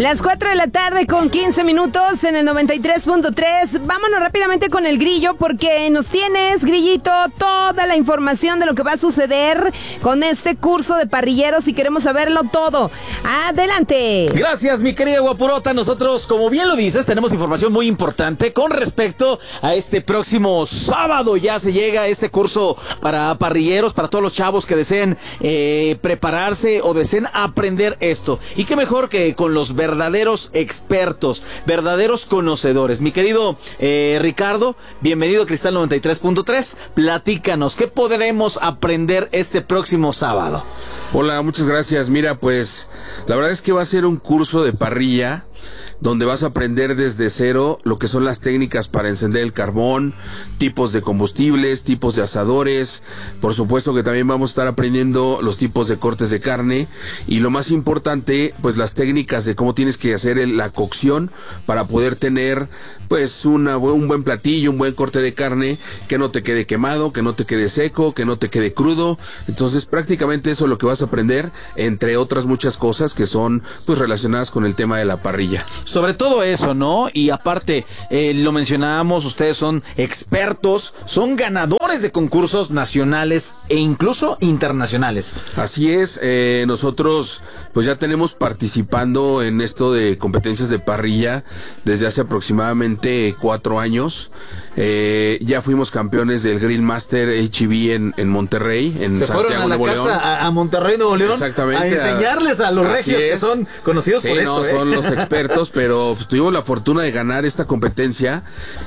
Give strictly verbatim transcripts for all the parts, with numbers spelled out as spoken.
Las cuatro de la tarde con quince minutos en el noventa y tres punto tres. Vámonos rápidamente con el Grillo porque nos tienes, Grillito, toda la información de lo que va a suceder con este curso de parrilleros y queremos saberlo todo. Adelante. Gracias, mi querida Guapurota. Nosotros, como bien lo dices, tenemos información muy importante con respecto a este próximo sábado. Ya se llega este curso para parrilleros, para todos los chavos que deseen eh, prepararse o deseen aprender esto. Y qué mejor que con los verdaderos expertos, verdaderos conocedores. Mi querido eh, Ricardo, bienvenido a Cristal noventa y tres punto tres. Platícanos, ¿qué podremos aprender este próximo sábado? Hola, muchas gracias. Mira, pues la verdad es que va a ser un curso de parrilla donde vas a aprender desde cero lo que son las técnicas para encender el carbón, tipos de combustibles, tipos de asadores. Por supuesto que también vamos a estar aprendiendo los tipos de cortes de carne y lo más importante, pues las técnicas de cómo tienes que hacer el, la cocción para poder tener pues una, un buen platillo, un buen corte de carne, que no te quede quemado, que no te quede seco, que no te quede crudo. Entonces prácticamente eso es lo que vas a aprender, entre otras muchas cosas que son pues relacionadas con el tema de la parrilla. Sobre todo eso, ¿no? Y aparte, eh, lo mencionábamos, ustedes son expertos, son ganadores de concursos nacionales e incluso internacionales. Así es, eh, nosotros pues ya tenemos participando en esto de competencias de parrilla desde hace aproximadamente cuatro años. Eh, ya fuimos campeones del Grill Master H E B en, en Monterrey, en Se Santiago, fueron a la Nuevo casa León. A, a Monterrey, Nuevo León, Exactamente, a enseñarles a los regios es. que son conocidos sí, por no, esto. ¿eh? Son los expertos, pero pues, tuvimos la fortuna de ganar esta competencia,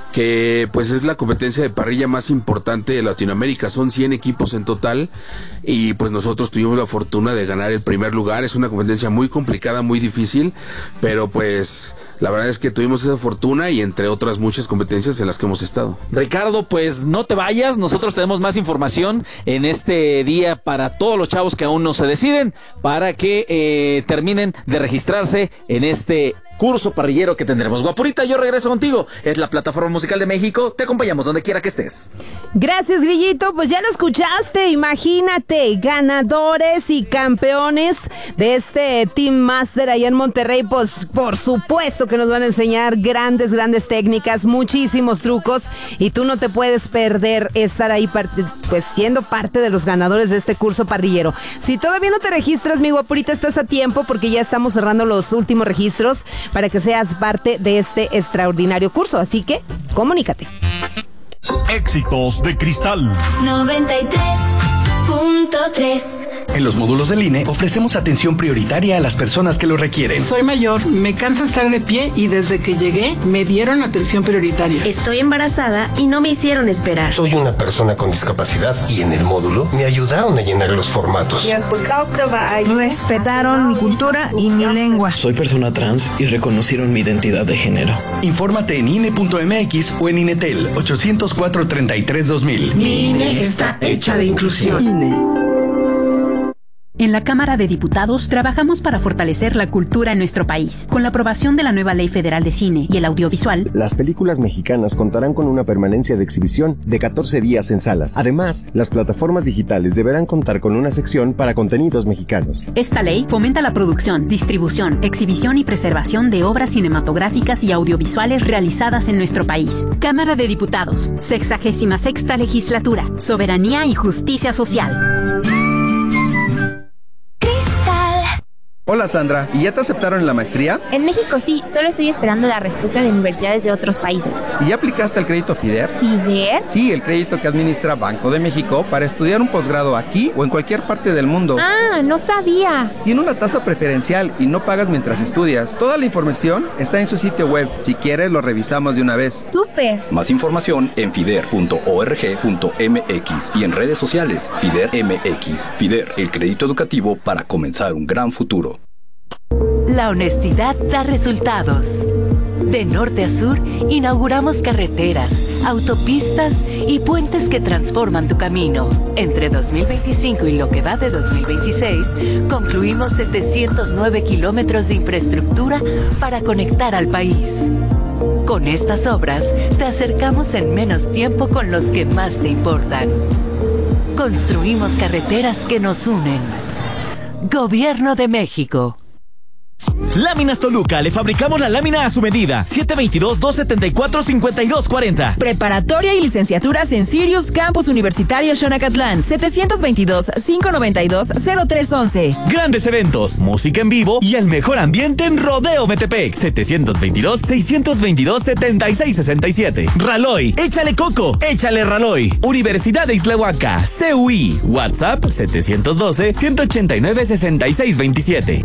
que pues es la competencia de parrilla más importante de Latinoamérica. Son cien equipos en total y pues nosotros tuvimos la fortuna de ganar el primer lugar. Es una competencia muy complicada, muy difícil, pero pues la verdad es que tuvimos esa fortuna y entre otras muchas competencias en las que hemos estado. Ricardo, pues no te vayas, nosotros tenemos más información en este día para todos los chavos que aún no se deciden, para que eh, terminen de registrarse en este curso parrillero que tendremos. Guapurita, yo regreso contigo. Es la plataforma musical de México. Te acompañamos donde quiera que estés. Gracias, Grillito. Pues ya lo escuchaste. Imagínate, ganadores y campeones de este Team Master allá en Monterrey. Pues por supuesto que nos van a enseñar grandes, grandes técnicas, muchísimos trucos. Y tú no te puedes perder estar ahí, pues siendo parte de los ganadores de este curso parrillero. Si todavía no te registras, mi Guapurita, estás a tiempo porque ya estamos cerrando los últimos registros para que seas parte de este extraordinario curso. Así que, comunícate. Éxitos de Cristal noventa y tres punto tres. En los módulos del I N E ofrecemos atención prioritaria a las personas que lo requieren. Soy mayor, me cansa estar de pie y desde que llegué me dieron atención prioritaria. Estoy embarazada y no me hicieron esperar. Soy una persona con discapacidad y en el módulo me ayudaron a llenar los formatos. Respetaron mi cultura y mi lengua. Soy persona trans y reconocieron mi identidad de género. Infórmate en I N E punto M X o en INETEL ochocientos cuatro, treinta y tres, dos mil. Mi I N E está hecha de inclusión. I N E. En la Cámara de Diputados trabajamos para fortalecer la cultura en nuestro país. Con la aprobación de la nueva Ley Federal de Cine y el Audiovisual, las películas mexicanas contarán con una permanencia de exhibición de catorce días en salas. Además, las plataformas digitales deberán contar con una sección para contenidos mexicanos. Esta ley fomenta la producción, distribución, exhibición y preservación de obras cinematográficas y audiovisuales realizadas en nuestro país. Cámara de Diputados, sexagésima sexta legislatura, soberanía y justicia social. Hola Sandra, ¿y ya te aceptaron en la maestría? En México sí, solo estoy esperando la respuesta de universidades de otros países. ¿Y ya aplicaste el crédito FIDER? ¿FIDER? Sí, el crédito que administra Banco de México para estudiar un posgrado aquí o en cualquier parte del mundo. Ah, no sabía. Tiene una tasa preferencial y no pagas mientras estudias. Toda la información está en su sitio web. Si quieres, lo revisamos de una vez. ¡Súper! Más información en fider punto org punto m x y en redes sociales FIDER M X. FIDER, el crédito educativo para comenzar un gran futuro. La honestidad da resultados. De norte a sur, inauguramos carreteras, autopistas y puentes que transforman tu camino. Entre dos mil veinticinco y lo que va de dos mil veintiséis, concluimos setecientos nueve kilómetros de infraestructura para conectar al país. Con estas obras, te acercamos en menos tiempo con los que más te importan. Construimos carreteras que nos unen. Gobierno de México. Láminas Toluca, le fabricamos la lámina a su medida. siete veintidós, dos setenta y cuatro, cincuenta y dos cuarenta. Preparatoria y licenciaturas en Sirius Campus Universitario Xonacatlán. setecientos veintidós, quinientos noventa y dos, cero tres once. Grandes eventos, música en vivo y el mejor ambiente en Rodeo Metepec. setecientos veintidós, seiscientos veintidós, setenta y seis sesenta y siete. Raloy, échale coco, échale Raloy. Universidad de Islahuaca, C U I. WhatsApp setecientos doce, ciento ochenta y nueve, sesenta y seis veintisiete.